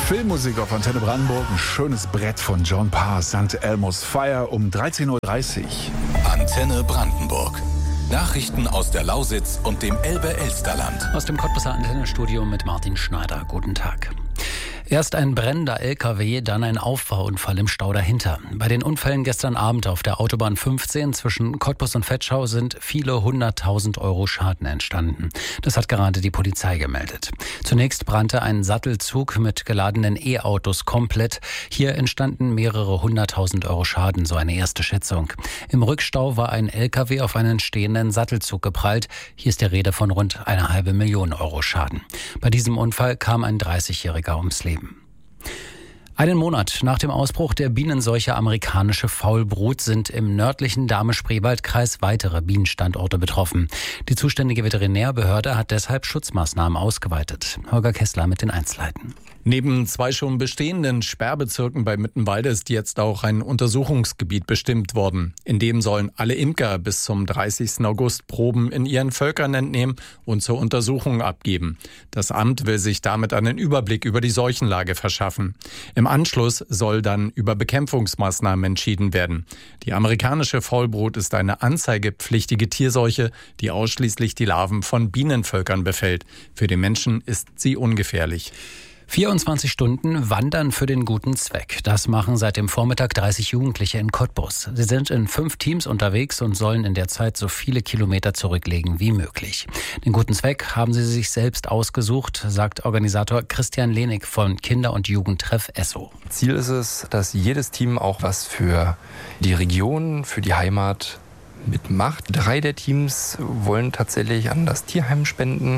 Filmmusik auf Antenne Brandenburg, ein schönes Brett von John Parr, St. Elmo's Fire um 13.30 Uhr. Antenne Brandenburg. Nachrichten aus der Lausitz und dem Elbe-Elsterland. Aus dem Cottbuser Antennenstudio mit Martin Schneider. Guten Tag. Erst ein brennender LKW, dann ein Auffahrunfall im Stau dahinter. Bei den Unfällen gestern Abend auf der Autobahn 15 zwischen Cottbus und Vetschau sind viele 100.000 Euro Schaden entstanden. Das hat gerade die Polizei gemeldet. Zunächst brannte ein Sattelzug mit geladenen E-Autos komplett. Hier entstanden mehrere 100.000 Euro Schaden, so eine erste Schätzung. Im Rückstau war ein LKW auf einen stehenden Sattelzug geprallt. Hier ist die Rede von rund 500.000 Euro Schaden. Bei diesem Unfall kam ein 30-Jähriger ums Leben. Einen Monat nach dem Ausbruch der Bienenseuche amerikanische Faulbrut sind im nördlichen Dahme-Spreewald-Kreis weitere Bienenstandorte betroffen. Die zuständige Veterinärbehörde hat deshalb Schutzmaßnahmen ausgeweitet. Holger Kessler mit den Einzelheiten. Neben 2 schon bestehenden Sperrbezirken bei Mittenwalde ist jetzt auch ein Untersuchungsgebiet bestimmt worden. In dem sollen alle Imker bis zum 30. August Proben in ihren Völkern entnehmen und zur Untersuchung abgeben. Das Amt will sich damit einen Überblick über die Seuchenlage verschaffen. Im Anschluss soll dann über Bekämpfungsmaßnahmen entschieden werden. Die amerikanische Faulbrut ist eine anzeigepflichtige Tierseuche, die ausschließlich die Larven von Bienenvölkern befällt. Für den Menschen ist sie ungefährlich. 24 Stunden Wandern für den guten Zweck. Das machen seit dem Vormittag 30 Jugendliche in Cottbus. Sie sind in 5 Teams unterwegs und sollen in der Zeit so viele Kilometer zurücklegen wie möglich. Den guten Zweck haben sie sich selbst ausgesucht, sagt Organisator Christian Lehnig von Kinder- und Jugendtreff Esso. Ziel ist es, dass jedes Team auch was für die Region, für die Heimat mitmacht. 3 der Teams wollen tatsächlich an das Tierheim spenden.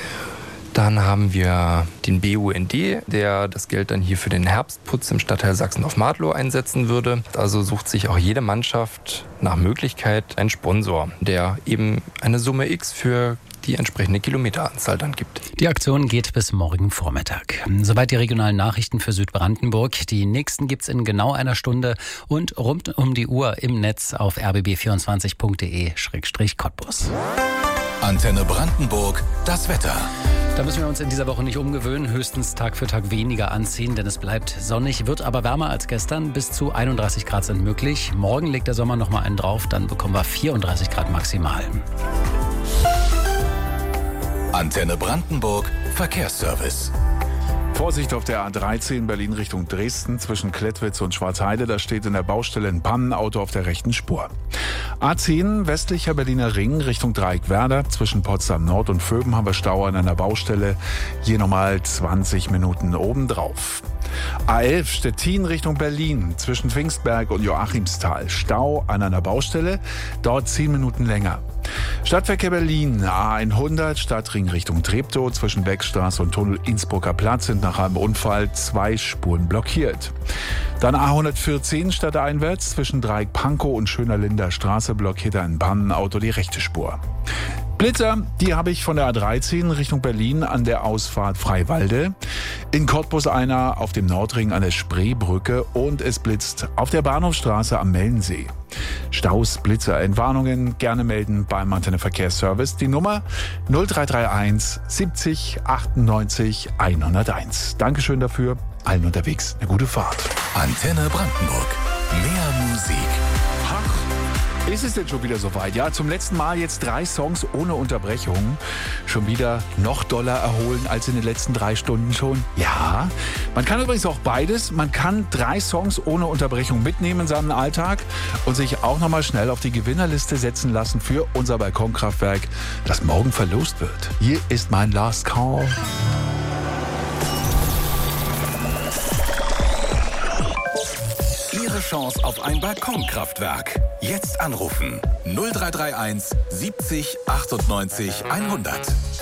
Dann haben wir den BUND, der das Geld dann hier für den Herbstputz im Stadtteil Sachsen-auf-Martlow einsetzen würde. Also sucht sich auch jede Mannschaft nach Möglichkeit einen Sponsor, der eben eine Summe X für die entsprechende Kilometeranzahl dann gibt. Die Aktion geht bis morgen Vormittag. Soweit die regionalen Nachrichten für Südbrandenburg. Die nächsten gibt's in genau einer Stunde und rund um die Uhr im Netz auf rbb24.de/Cottbus. Antenne Brandenburg, das Wetter. Da müssen wir uns in dieser Woche nicht umgewöhnen, höchstens Tag für Tag weniger anziehen, denn es bleibt sonnig, wird aber wärmer als gestern. Bis zu 31 Grad sind möglich. Morgen legt der Sommer noch mal einen drauf, dann bekommen wir 34 Grad maximal. Antenne Brandenburg, Verkehrsservice. Vorsicht auf der A13 Berlin Richtung Dresden zwischen Klettwitz und Schwarzheide. Da steht in der Baustelle ein Pannenauto auf der rechten Spur. A10 westlicher Berliner Ring Richtung Dreieckwerder. Zwischen Potsdam Nord und Vöben haben wir Stau an einer Baustelle. Hier nochmal 20 Minuten obendrauf. A11 Stettin Richtung Berlin zwischen Pfingstberg und Joachimsthal. Stau an einer Baustelle. Dort 10 Minuten länger. Stadtverkehr Berlin, A100, Stadtring Richtung Treptow, zwischen Beckstraße und Tunnel Innsbrucker Platz sind nach einem Unfall 2 Spuren blockiert. Dann A114 stadteinwärts, zwischen Dreieck Pankow und Schönerlinder Straße blockiert ein Pannenauto die rechte Spur. Blitzer, die habe ich von der A13 Richtung Berlin an der Ausfahrt Freiwalde. In Cottbus einer auf dem Nordring an der Spreebrücke und es blitzt auf der Bahnhofstraße am Mellensee. Staus, Blitzer, Entwarnungen gerne melden beim Antenne Verkehrsservice. Die Nummer 0331 70 98 101. Dankeschön dafür. Allen unterwegs eine gute Fahrt. Antenne Brandenburg. Mehr Musik. Ist es denn schon wieder soweit? Ja, zum letzten Mal jetzt 3 Songs ohne Unterbrechung. Schon wieder noch doller erholen als in den letzten 3 Stunden schon. Ja, man kann übrigens auch beides. Man kann 3 Songs ohne Unterbrechung mitnehmen in seinen Alltag und sich auch nochmal schnell auf die Gewinnerliste setzen lassen für unser Balkonkraftwerk, das morgen verlost wird. Hier ist mein Last Call. Ihre Chance auf ein Balkonkraftwerk. Jetzt anrufen 0331 70 98 100.